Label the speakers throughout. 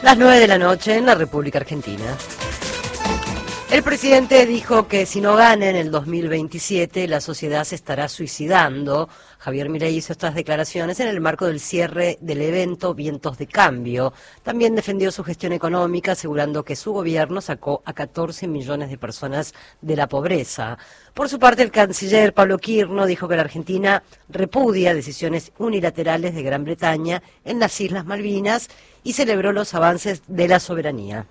Speaker 1: Las 9 de la noche en la República Argentina. El presidente dijo que si no gana en el 2027, la sociedad se estará suicidando. Javier Milei hizo estas declaraciones en el marco del cierre del evento Vientos de Cambio. También defendió su gestión económica, asegurando que su gobierno sacó a 14 millones de personas de la pobreza. Por su parte, el canciller Pablo Quirno dijo que la Argentina repudia decisiones unilaterales de Gran Bretaña en las Islas Malvinas y celebró los avances de la soberanía.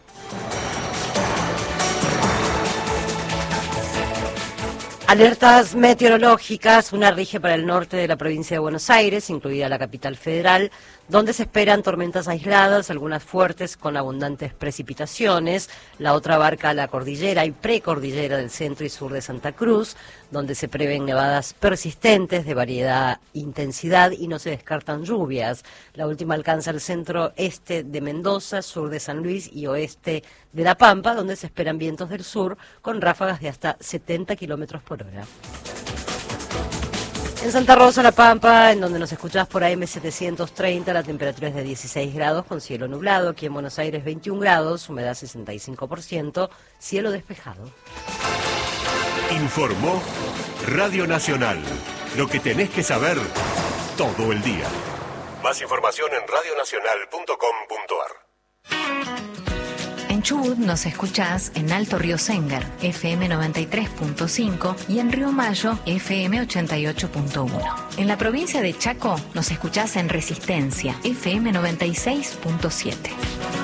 Speaker 1: Alertas meteorológicas, una rige para el norte de la provincia de Buenos Aires, incluida la capital federal, donde se esperan tormentas aisladas, algunas fuertes con abundantes precipitaciones. La otra abarca la cordillera y precordillera del centro y sur de Santa Cruz, donde se prevén nevadas persistentes de variedad e intensidad y no se descartan lluvias. La última alcanza el centro-este de Mendoza, sur de San Luis y oeste de La Pampa, donde se esperan vientos del sur con ráfagas de hasta 70 kilómetros por hora. En Santa Rosa, La Pampa, en donde nos escuchás por AM 730, la temperatura es de 16 grados con cielo nublado. Aquí en Buenos Aires 21 grados, humedad 65%, cielo despejado.
Speaker 2: Informó Radio Nacional. Lo que tenés que saber todo el día. Más información en radionacional.com.ar.
Speaker 3: En Chubut nos escuchás en Alto Río Séngar, FM 93.5 y en Río Mayo, FM 88.1. En la provincia de Chaco nos escuchás en Resistencia, FM 96.7.